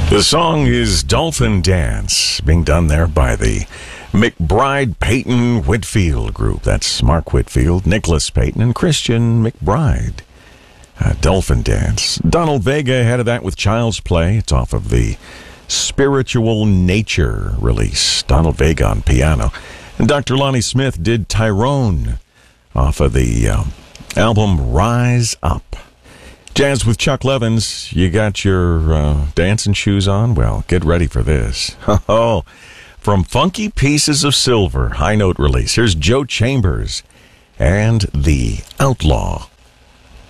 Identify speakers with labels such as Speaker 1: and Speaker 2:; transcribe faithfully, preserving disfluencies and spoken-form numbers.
Speaker 1: The song is Dolphin Dance, being done there by the McBride Peyton Whitfield group. That's Mark Whitfield, Nicholas Peyton, and Christian McBride. Uh, Dolphin Dance. Donald Vega ahead of that with Child's Play. It's off of the Spiritual Nature release. Donald Vega on piano. And Doctor Lonnie Smith did Tyrone off of the uh, album Rise Up. Jazz with Chuck Levins. You got your uh, dancing shoes on? Well, get ready for this. Oh, from Funky Pieces of Silver, high note release. Here's Joe Chambers and The Outlaw.